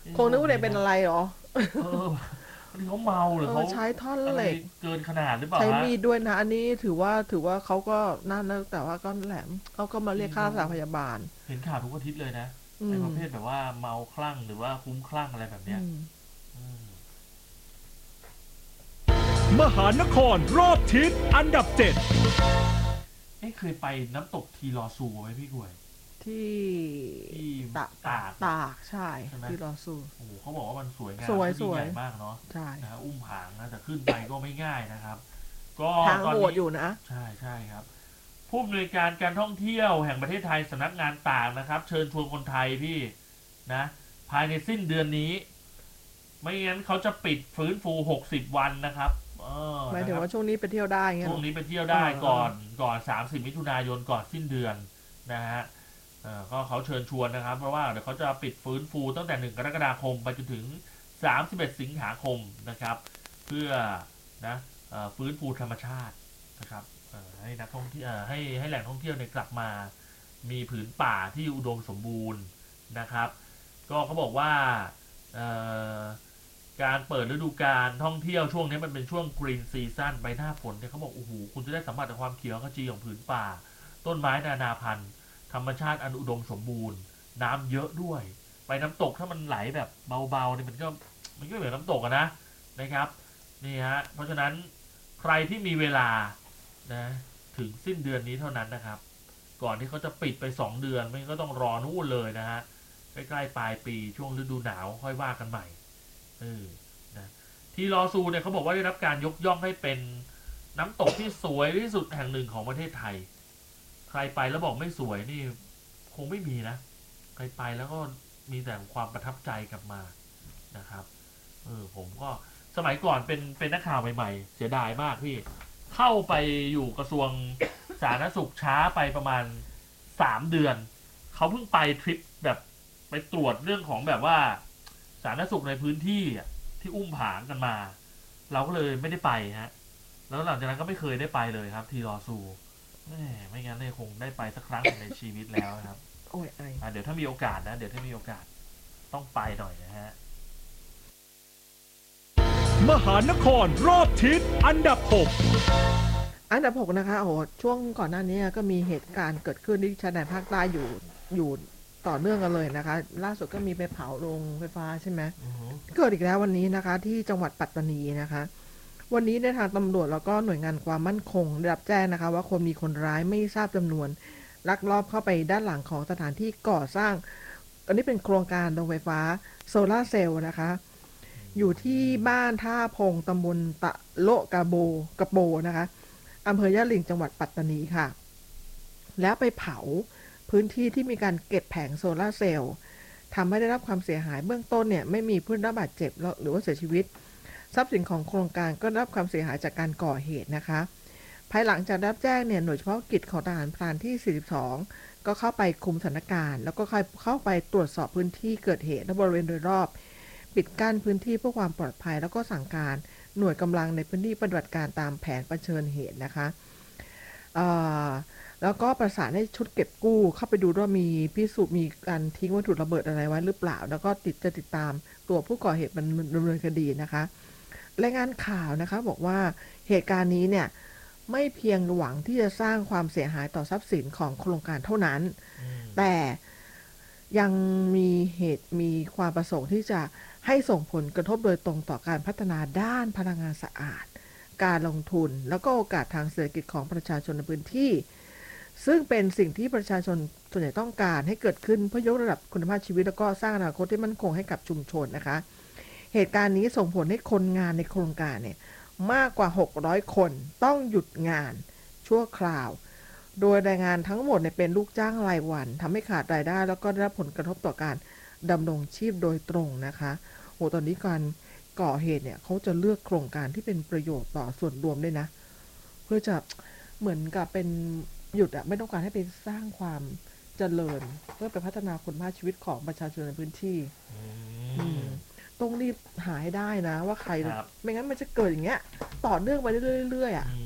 คงนึกว่าโชคดีเด็กเป็นนะอะไรหรอเออวันนี้เขาเมาหรือเขาใช้ท่อนอะไรเหล็กเกินขนาดหรือเปล่าใช้ฮะมีดด้วยนะอันนี้ถือว่าเขาก็นั่นนะแต่ว่าก็แหลมเขาก็มาเรียกค่าจริงเขารักษาพยาบาลเห็นข่าวทุกอาทิตย์เลยนะอืมไอ้ประเภทแบบว่าเมาคลั่งหรือว่าคุ้มคลั่งอะไรแบบเนี้ยอืมอืมมหานครรอบทิศอันดับ7 เคยไปน้ำตกทีลอซูไหมพี่กวยที่ที่ตากตากอะตากใช่ใช่ไหมที่รอสู้โอ้โหเขาบอกว่ามันสวยงาสวยสวยมและยิ่งใหญ่มากเนาะใช่นะฮะอุ้มผางนะแต่ขึ้นไปก็ไม่ง่ายนะครับก็ทางโหตอนนี้ดอยู่นะใช่ใช่ครับ ผู้อำนวยการการท่องเที่ยวแห่งประเทศไทยสำนักงานต่างนะครับเชิญชวนคนไทยพี่นะภายในสิ้นเดือนนี้ไม่งั้นเขาจะปิดฟื้นฟู60วันนะครับหมายนะครับถึงว่าช่วงนี้ไปเที่ยวได้เงี้ยเหรอช่วงนี้ไปเที่ยวเอได้อเออก่อน30มิถุนายนก่อนสิ้นเดือนนะฮะก็เขาเชิญชวนนะครับเพราะว่าเดี๋ยวเขาจะปิดฟื้นฟูตั้งแต่1กรกฎาคมไปจนถึง31สิงหาคมนะครับเพื่อนะฟื้นฟูธรรมชาตินะครับ ให้นักท่องเที่ยวให้แหล่งท่องเที่ยวเนี่ยกลับมามีผืนป่าที่อุดมสมบูรณ์นะครับก็เขาบอกว่าเอ่อการเปิดฤดูกาลท่องเที่ยวช่วงนี้มันเป็นช่วงกรีนซีซั่นใบหน้าฝนเนี่ยเขาบอกโอ้โหคุณจะได้สัมผัสกับความเขียวขจีของผืนป่าต้นไม้นานาพันธุ์ธรรมชาติอันอุดมสมบูรณ์น้ำเยอะด้วยไปน้ำตกถ้ามันไหลแบบเบาๆเนี่ยมันก็เหมือนน้ำตกอะนะครับนี่ฮะเพราะฉะนั้นใครที่มีเวลา นะถึงสิ้นเดือนนี้เท่านั้นนะครับก่อนที่เขาจะปิดไป2 เดือนไม่ก็ต้องรอนู่นเลยนะฮะใกล้ๆปลายปีช่วงฤดูหนาวค่อยว่ากันใหม่เออนะทีลอซูเนี่ยเขาบอกว่าได้รับการยกย่องให้เป็นน้ำตกที่สวยที่สุดแห่งหนึ่งของประเทศไทยใครไปแล้วบอกไม่สวยนี่คงไม่มีนะใครไปแล้วก็มีแต่ความประทับใจกลับมานะครับผมก็สมัยก่อนเป็นนักข่าวใหม่ๆเสียดายมากพี่ เข้าไปอยู่กระทรวงสาธารณสุขช้าไปประมาณ3 เดือนเขาเพิ่งไปทริปแบบไปตรวจเรื่องของแบบว่าสาธารณสุขในพื้นที่ที่อุ้มผางกันมาเราก็เลยไม่ได้ไปฮะแล้วหลังจากนั้นก็ไม่เคยได้ไปเลยครับทีรอซูไม่งั้นเนี่ยคงได้ไปสักครั้งในชีวิตแล้วครับโอ้ยไอเดี๋ยวถ้ามีโอกาสนะเดี๋ยวถ้ามีโอกาสต้องไปหน่อยนะฮะมหานครรอบทิศอันดับ6 อันดับ6นะคะโอ้โหช่วงก่อนหน้านี้ก็มีเหตุการณ์เกิดขึ้นที่ชายแดนภาคใต้อยู่ต่อเนื่องกันเลยนะคะล่าสุดก็มีไปเผาโรงไฟฟ้าใช่ไหมอือฮึเกิดอีกแล้ววันนี้นะคะที่จังหวัดปัตตานีนะคะวันนี้ในทางตำรวจแล้วก็หน่วยงานความมั่นคงได้รับแจ้งนะคะว่ามีคนร้ายไม่ทราบจำนวนลักลอบเข้าไปด้านหลังของสถานที่ก่อสร้างอันนี้เป็นโครงการโรงไฟฟ้าโซลาร์เซลล์นะคะอยู่ที่บ้านท่าพงตำบลตะโละกระโบนะคะอำเภอยะหลิ่งจังหวัดปัตตานีค่ะแล้วไปเผาพื้นที่ที่มีการเก็บแผงโซลาร์เซลล์ทำให้ได้รับความเสียหายเบื้องต้นเนี่ยไม่มีผู้ได้รับบาดเจ็บหรือว่าเสียชีวิตทรัพย์สินของโครงการก็ได้รับความเสียหายจากการก่อเหตุนะคะภายหลังจากได้รับแจ้งเนี่ยหน่วยเฉพาะกิจของทหารพรานที่ 42 ก็เข้าไปคุมสถานการณ์แล้วก็เข้าไปตรวจสอบพื้นที่เกิดเหตุและบริเวณโดยรอบปิดกั้นพื้นที่เพื่อความปลอดภัยแล้วก็สั่งการหน่วยกำลังในพื้นที่ปฏิบัติการตามแผนเผชิญเหตุนะคะเอ่อแล้วก็ประสานให้ชุดเก็บกู้เข้าไปดูว่ามีพิสูจน์มีการทิ้งวัตถุระเบิดอะไรไว้หรือเปล่าแล้วก็ติดตามตัวผู้ก่อเหตุมันดำเนินคดีนะคะรายงานข่าวนะคะบอกว่าเหตุการณ์นี้เนี่ยไม่เพียงหวังที่จะสร้างความเสียหายต่อทรัพย์สินของโครงการเท่านั้นอืมแต่ยังมีความประสงค์ที่จะให้ส่งผลกระทบโดยตรงต่อการพัฒนาด้านพลังงานสะอาดการลงทุนแล้วก็โอกาสทางเศรษฐกิจของประชาชนในพื้นที่ซึ่งเป็นสิ่งที่ประชาชนส่วนใหญ่ต้องการให้เกิดขึ้นเพื่อยกระดับคุณภาพชีวิตแล้วก็สร้างอนาคตที่มั่นคงให้กับชุมชนนะคะเหตุการณ์นี้ส่งผลให้คนงานในโครงการเนี่ยมากกว่า600คนต้องหยุดงานชั่วคราวโดยแรงงานทั้งหมดเนี่ยเป็นลูกจ้างรายวันทำให้ขาดรายได้แล้วก็ได้รับผลกระทบต่อการดำรงชีพโดยตรงนะคะโหตอนนี้การก่อเหตุเนี่ยเขาจะเลือกโครงการที่เป็นประโยชน์ต่อส่วนรวมด้วยนะเพื่อจะเหมือนกับเป็นหยุดอะไม่ต้องการให้ไปสร้างความเจริญเพื่อไปพัฒนาคุณภาพชีวิตของประชาชนในพื้นที่อือืมมต้องรีบหาให้ได้นะว่าใครครับไม่งั้นมันจะเกิดอย่างเงี้ยต่อเนื่องไปเรื่อยๆอ่ะอื